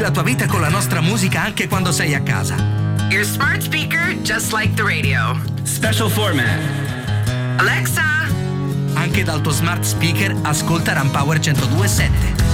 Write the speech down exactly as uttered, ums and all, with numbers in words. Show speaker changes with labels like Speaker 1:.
Speaker 1: la tua vita con la nostra musica anche quando sei a casa.
Speaker 2: Your smart speaker just like the radio.
Speaker 3: Special format.
Speaker 2: Alexa!
Speaker 1: Anche dal tuo smart speaker ascolta Rampower centodue e sette.